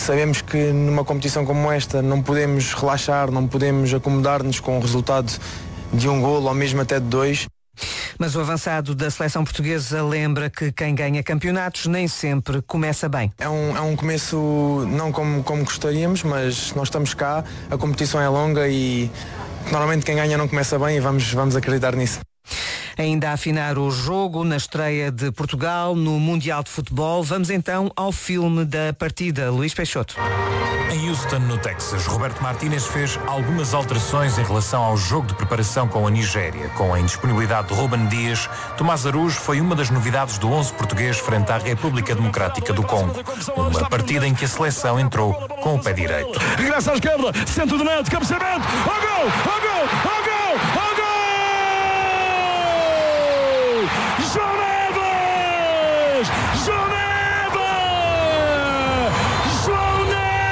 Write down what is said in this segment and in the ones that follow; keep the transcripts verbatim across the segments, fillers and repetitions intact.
Sabemos que numa competição como esta não podemos relaxar, não podemos acomodar-nos com o resultado de um golo ou mesmo até de dois. Mas o avançado da seleção portuguesa lembra que quem ganha campeonatos nem sempre começa bem. É um, é um começo não como, como gostaríamos, mas nós estamos cá, a competição é longa e normalmente quem ganha não começa bem e vamos, vamos acreditar nisso. Ainda a afinar o jogo na estreia de Portugal no Mundial de Futebol. Vamos então ao filme da partida. Luís Peixoto. Em Houston, no Texas, Roberto Martínez fez algumas alterações em relação ao jogo de preparação com a Nigéria. Com a indisponibilidade de Ruben Dias, Tomás Araújo foi uma das novidades do onze português frente à República Democrática do Congo. Uma partida em que a seleção entrou com o pé direito. Regressa à esquerda, centro do neto, cabeceamento, ao gol, ao gol, ao gol, ao gol! João Neves! João Neves! João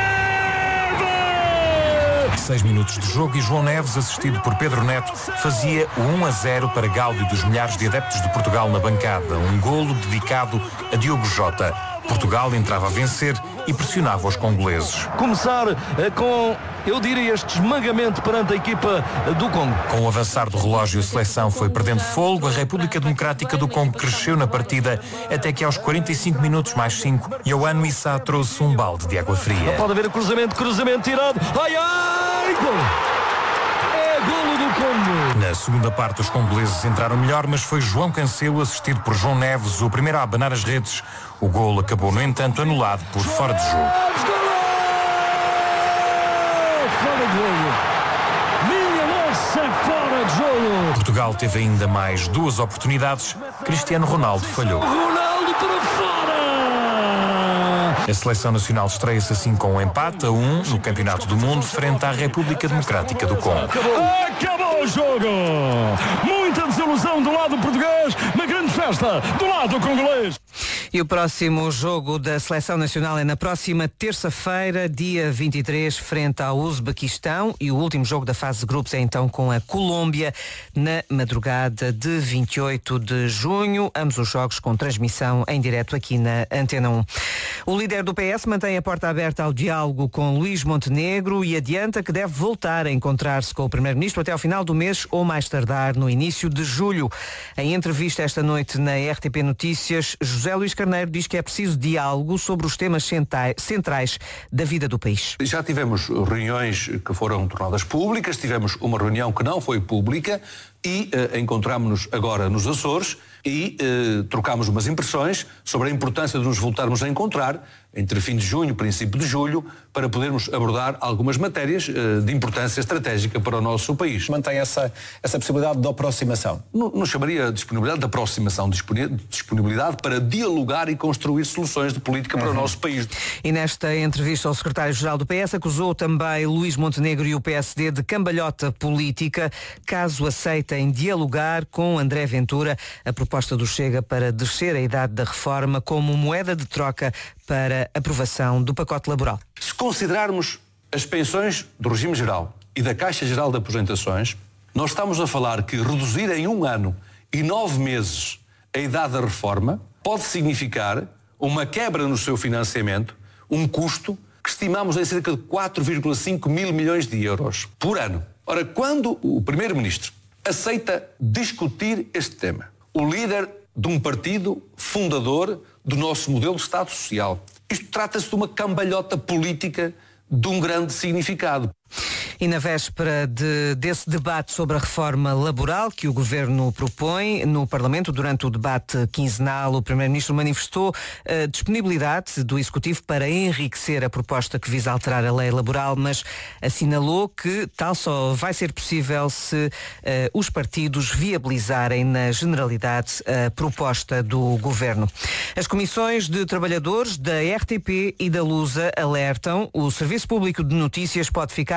Neves! Seis minutos de jogo e João Neves, assistido por Pedro Neto, fazia o um a zero para gáudio dos milhares de adeptos de Portugal na bancada. Um golo dedicado a Diogo Jota. Portugal entrava a vencer e pressionava os congoleses. Começar eh, com, eu diria, este esmagamento perante a equipa eh, do Congo. Com o avançar do relógio, a seleção foi perdendo fôlego. A República Democrática do Congo cresceu na partida até que aos quarenta e cinco minutos mais cinco, Yohan Wissa trouxe um balde de água fria. Não pode haver o cruzamento, cruzamento tirado. Ai, ai, gol! É golo do Congo. Na segunda parte, os congoleses entraram melhor, mas foi João Cancelo, assistido por João Neves, o primeiro a abanar as redes. O golo acabou, no entanto, anulado por fora de jogo. Fora de jogo. Minha nossa, fora de jogo. Portugal teve ainda mais duas oportunidades. Cristiano Ronaldo falhou. Ronaldo para fora. A seleção nacional estreia-se assim com um empate a um no Campeonato do Mundo frente à República Democrática do Congo. Acabou, Acabou o jogo! Muita desilusão do lado português, uma grande festa do lado congolês. E o próximo jogo da Seleção Nacional é na próxima terça-feira, dia vinte e três, frente ao Uzbequistão. E o último jogo da fase de grupos é então com a Colômbia, na madrugada de vinte e oito de junho. Ambos os jogos com transmissão em direto aqui na Antena um. O líder do P S mantém a porta aberta ao diálogo com Luís Montenegro e adianta que deve voltar a encontrar-se com o Primeiro-Ministro até ao final do mês ou mais tardar no início de julho. Em entrevista esta noite na R T P Notícias, José Luís Carneiro diz que é preciso diálogo sobre os temas centrais da vida do país. Já tivemos reuniões que foram tornadas públicas, tivemos uma reunião que não foi pública e uh, encontramos-nos agora nos Açores e uh, trocámos umas impressões sobre a importância de nos voltarmos a encontrar entre fim de junho e princípio de julho para podermos abordar algumas matérias uh, de importância estratégica para o nosso país. Mantém essa, essa possibilidade de aproximação? Não, não chamaria disponibilidade de aproximação, disponibilidade para dialogar e construir soluções de política para uhum. o nosso país. E nesta entrevista ao secretário-geral do P S acusou também Luís Montenegro e o P S D de cambalhota política, caso aceitem dialogar com André Ventura a proposta do Chega para descer a idade da reforma como moeda de troca para aprovação do pacote laboral. Se considerarmos as pensões do regime geral e da Caixa Geral de Aposentações, nós estamos a falar que reduzir em um ano e nove meses a idade da reforma pode significar uma quebra no seu financiamento, um custo que estimamos em cerca de quatro vírgula cinco mil milhões de euros por ano. Ora, quando o Primeiro-Ministro aceita discutir este tema, o líder de um partido fundador do nosso modelo de Estado Social, isto trata-se de uma cambalhota política de um grande significado. E na véspera de, desse debate sobre a reforma laboral que o Governo propõe no Parlamento, durante o debate quinzenal, o Primeiro-Ministro manifestou a disponibilidade do Executivo para enriquecer a proposta que visa alterar a lei laboral, mas assinalou que tal só vai ser possível se uh, os partidos viabilizarem na generalidade a proposta do Governo. As comissões de trabalhadores da R T P e da Lusa alertam: o Serviço Público de Notícias pode ficar comprometido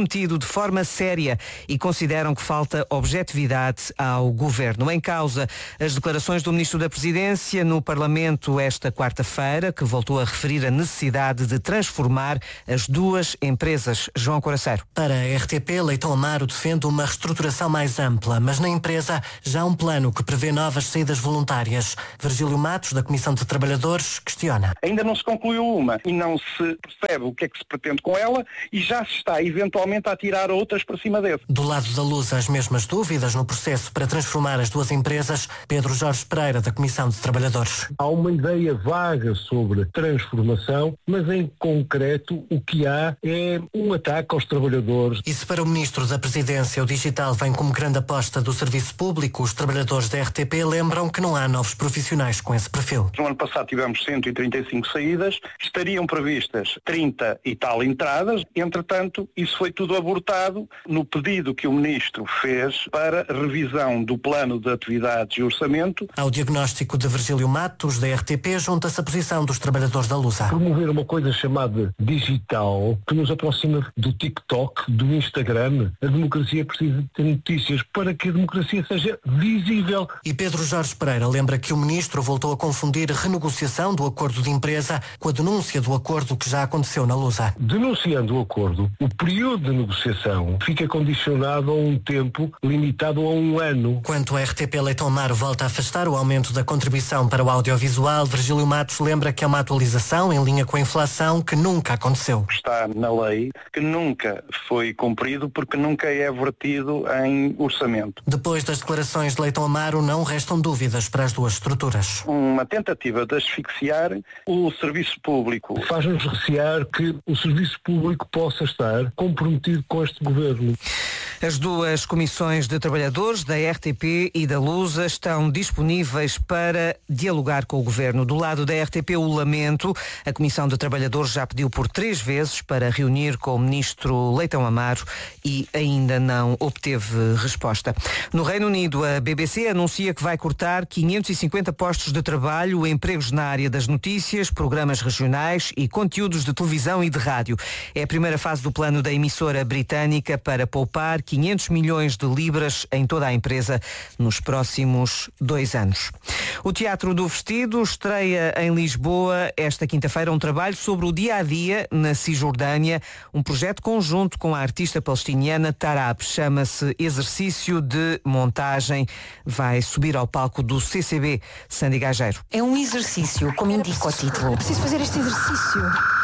cometido de forma séria e consideram que falta objetividade ao governo. Em causa, as declarações do Ministro da Presidência no Parlamento esta quarta-feira, que voltou a referir a necessidade de transformar as duas empresas. João Coraceiro. Para a R T P, Leitão Amaro defende uma reestruturação mais ampla, mas na empresa já há um plano que prevê novas saídas voluntárias. Virgílio Matos, da Comissão de Trabalhadores, questiona. Ainda não se concluiu uma e não se percebe o que é que se pretende com ela e já se está eventualmente a tirar outras para cima dele. Do lado da Luz, as mesmas dúvidas no processo para transformar as duas empresas. Pedro Jorge Pereira, da Comissão de Trabalhadores. Há uma ideia vaga sobre transformação, mas em concreto o que há é um ataque aos trabalhadores. E se para o Ministro da Presidência o digital vem como grande aposta do serviço público, os trabalhadores da R T P lembram que não há novos profissionais com esse perfil. No ano passado tivemos cento e trinta e cinco saídas, estariam previstas trinta e tal entradas, entretanto isso foi tudo abortado no pedido que o Ministro fez para revisão do plano de atividades e orçamento. Ao diagnóstico de Virgílio Matos, da R T P, junta-se a posição dos trabalhadores da Lusa. Promover uma coisa chamada digital, que nos aproxima do TikTok, do Instagram. A democracia precisa de ter notícias para que a democracia seja visível. E Pedro Jorge Pereira lembra que o Ministro voltou a confundir a renegociação do acordo de empresa com a denúncia do acordo que já aconteceu na Lusa. Denunciando o acordo, o período de negociação fica condicionado a um tempo limitado a um ano. Quanto a R T P Leitão Amaro volta a afastar o aumento da contribuição para o audiovisual, Virgílio Matos lembra que é uma atualização em linha com a inflação que nunca aconteceu. Está na lei que nunca foi cumprido porque nunca é vertido em orçamento. Depois das declarações de Leitão Amaro, não restam dúvidas para as duas estruturas. Uma tentativa de asfixiar o serviço público. Faz-nos recear que o serviço público possa estar comprometido com este governo. As duas comissões de trabalhadores da R T P e da Lusa estão disponíveis para dialogar com o governo. Do lado da R T P, o lamento. A Comissão de Trabalhadores já pediu por três vezes para reunir com o ministro Leitão Amaro e ainda não obteve resposta. No Reino Unido, a B B C anuncia que vai cortar quinhentos e cinquenta postos de trabalho, empregos na área das notícias, programas regionais e conteúdos de televisão e de rádio. É a primeira fase do plano da emissora britânica para poupar quinhentos milhões de libras em toda a empresa nos próximos dois anos. O Teatro do Vestido estreia em Lisboa esta quinta-feira um trabalho sobre o dia-a-dia na Cisjordânia, um projeto conjunto com a artista palestiniana Tarab. Chama-se Exercício de Montagem. Vai subir ao palco do C C B. Sandy Gageiro. É um exercício, como indica o título. Preciso fazer este exercício.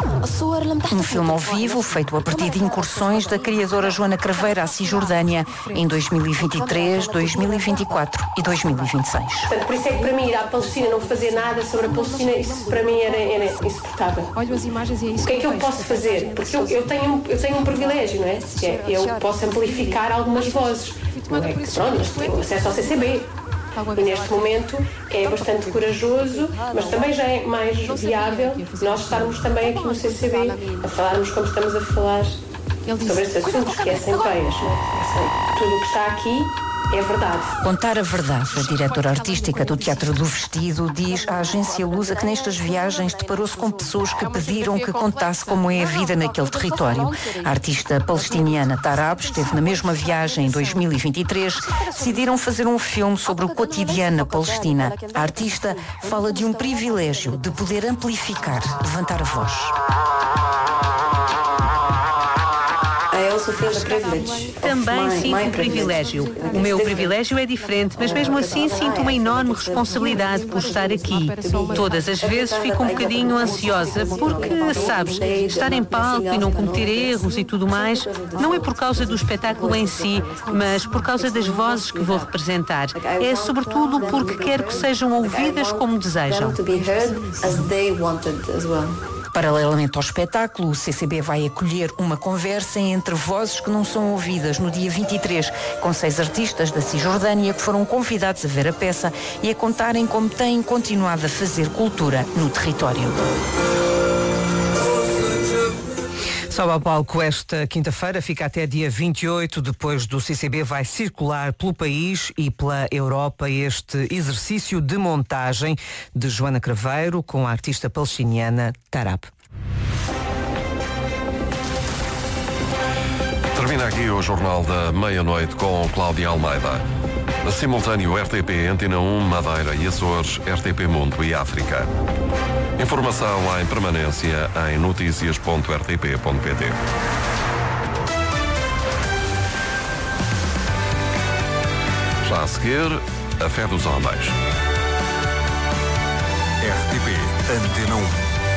Um filme ao vivo, feito a partir de incursões da criadora Joana Craveira à Cisjordânia em dois mil e vinte e três, dois mil e vinte e quatro e dois mil e vinte e seis. Portanto, por isso é que para mim ir à Palestina não fazer nada sobre a Palestina, isso para mim era, era insuportável. Olho as imagens e é isso. O que é que eu posso fazer? Porque eu, eu, tenho, eu tenho um privilégio, não é? Que é eu posso amplificar algumas vozes. Não é que, pronto, mas tenho acesso ao C C B. E neste momento é bastante corajoso, mas também já é mais viável nós estarmos também aqui no C C B a falarmos como estamos a falar sobre esses assuntos, que é sem peias. Tudo o que está aqui é verdade. Contar a verdade. A diretora artística do Teatro do Vestido diz à agência Lusa que nestas viagens deparou-se com pessoas que pediram que contasse como é a vida naquele território. A artista palestiniana Tarab esteve na mesma viagem em dois mil e vinte e três. Decidiram fazer um filme sobre o cotidiano na Palestina. A artista fala de um privilégio de poder amplificar, levantar a voz. Também sinto um privilégio. O meu privilégio é diferente, mas mesmo assim sinto uma enorme responsabilidade por estar aqui. Todas as vezes fico um bocadinho ansiosa porque, sabes, estar em palco e não cometer erros e tudo mais, não é por causa do espetáculo em si, mas por causa das vozes que vou representar. É sobretudo porque quero que sejam ouvidas como desejam. Paralelamente ao espetáculo, o C C B vai acolher uma conversa entre vozes que não são ouvidas no dia vinte e três, com seis artistas da Cisjordânia que foram convidados a ver a peça e a contarem como têm continuado a fazer cultura no território. Sobe ao palco esta quinta-feira, fica até dia vinte e oito, depois do C C B vai circular pelo país e pela Europa este exercício de montagem de Joana Craveiro com a artista palestiniana Tarab. Termina aqui o Jornal da Meia-Noite com Cláudia Almeida. A simultâneo R T P, Antena um, Madeira e Açores, R T P Mundo e África. Informação em permanência em noticias ponto r t p ponto p t. Já a seguir, a fé dos homens. R T P Antena um.